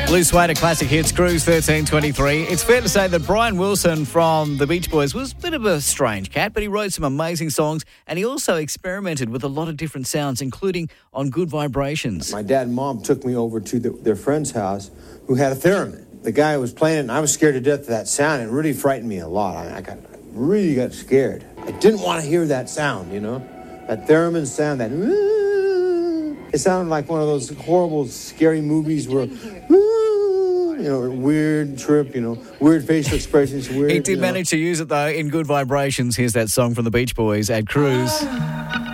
Blue Suede, Classic Hits, Cruise 1323. It's fair to say that Brian Wilson from the Beach Boys was a bit of a strange cat, but he wrote some amazing songs and he also experimented with a lot of different sounds, including on Good Vibrations. My dad and mom took me over to their friend's house who had a theremin. The guy was playing it and I was scared to death of that sound. It really frightened me a lot. I really got scared. I didn't want to hear that sound, you know? That theremin sound, that... It sounded like one of those horrible, scary movies where... weird trip, weird facial expressions, weird... He did manage to use it, though, in Good Vibrations. Here's that song from the Beach Boys at Cruise.